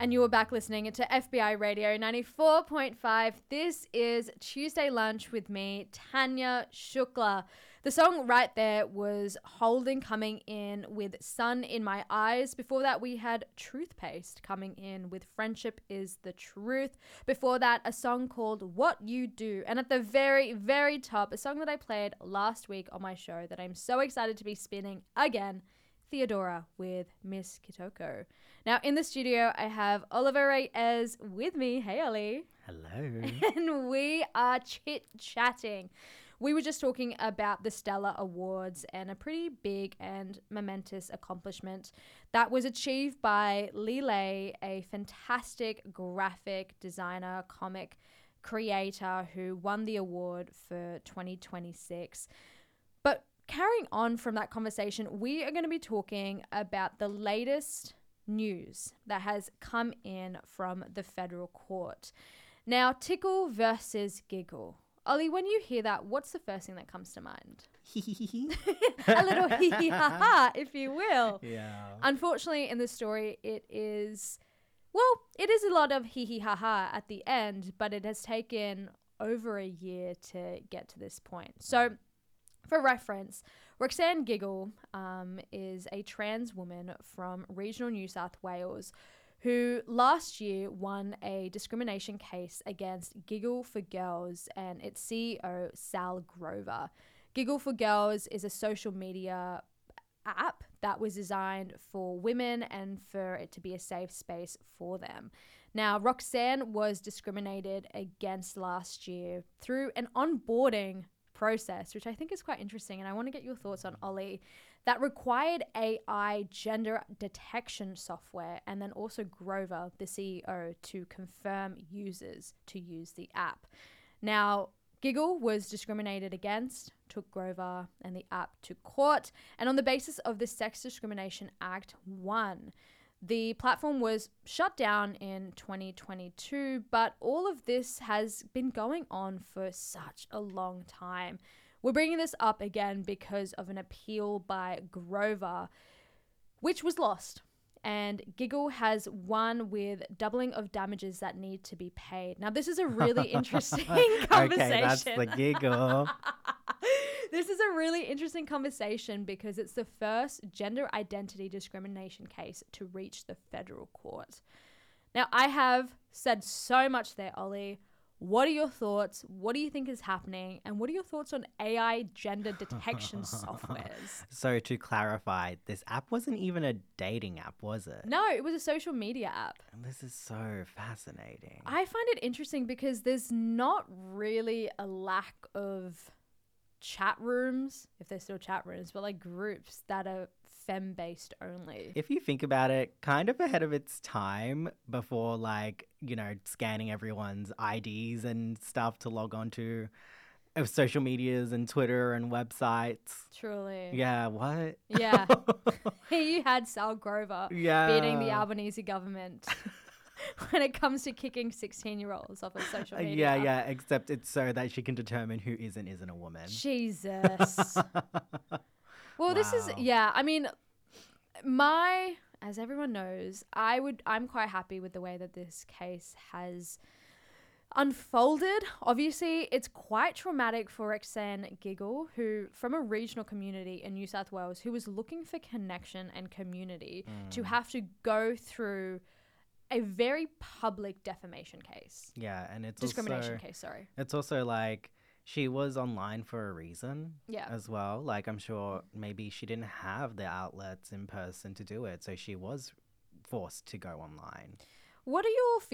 And you are back listening to FBI Radio 94.5. This is Tuesday Lunch with me, Tanya Shukla. The song right there was Holden coming in with Sun in My Eyes. Before that, we had Truthpaste coming in with Friendship is the Truth. Before that, a song called What You Do. And at the very, very top, a song that I played last week on my show that I'm so excited to be spinning again, Theodora with Miss Kitoko. Now in the studio, I have Oliver Reyes with me. Hey, Ollie. Hello. And we are chit-chatting. We were just talking about the Stellar Awards and a pretty big and momentous accomplishment that was achieved by Lele, a fantastic graphic designer, comic creator who won the award for 2026. But carrying on from that conversation, we are going to be talking about the latest news that has come in from the federal court. Now, Tickle versus Giggle. Ollie, when you hear that, what's the first thing that comes to mind? A little hee-hee-ha-ha, if you will. Yeah. Unfortunately, in the story, it is a lot of hee-hee-ha-ha at the end, but it has taken over a year to get to this point. So, for reference, Roxanne Giggle is a trans woman from regional New South Wales who last year won a discrimination case against Giggle for Girls and its CEO, Sal Grover. Giggle for Girls is a social media app that was designed for women and for it to be a safe space for them. Now, Roxanne was discriminated against last year through an onboarding process, which I think is quite interesting, and I want to get your thoughts on, Ollie, that required AI gender detection software and then also Grover, the CEO, to confirm users to use the app. Now, Giggle was discriminated against, took Grover and the app to court, and on the basis of the Sex Discrimination Act won. The platform was shut down in 2022, but all of this has been going on for such a long time. We're bringing this up again because of an appeal by Grover, which was lost. And Giggle has won with doubling of damages that need to be paid. Now, this is a really interesting conversation. Okay, that's the Giggle. This is a really interesting conversation because it's the first gender identity discrimination case to reach the federal court. Now, I have said so much there, Ollie. What are your thoughts? What do you think is happening? And what are your thoughts on AI gender detection softwares? So to clarify, this app wasn't even a dating app, was it? No, it was a social media app. And this is so fascinating. I find it interesting because there's not really a lack of chat rooms, if they're still chat rooms, but like groups that are femme-based only. If you think about it, kind of ahead of its time before scanning everyone's IDs and stuff to log on to social medias and Twitter and websites. Truly. Yeah, what? Yeah. You had Sal Grover beating the Albanese government when it comes to kicking 16-year-olds off of social media. Yeah, except it's so that she can determine who is and isn't a woman. Jesus. Well, this is, I mean, as everyone knows, I'm quite happy with the way that this case has unfolded. Obviously, it's quite traumatic for Roxanne Giggle, who from a regional community in New South Wales, who was looking for connection and community, to have to go through a very public defamation case. Yeah, and it's discrimination case, sorry. It's also like she was online for a reason as well. Like I'm sure maybe she didn't have the outlets in person to do it, so she was forced to go online. What are your